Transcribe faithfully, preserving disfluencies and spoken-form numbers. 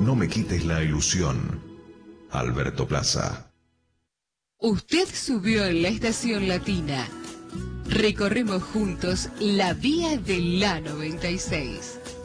No me quites la ilusión. Alberto Plaza. Usted subió en la estación latina. Recorremos juntos la vía de la noventa y seis.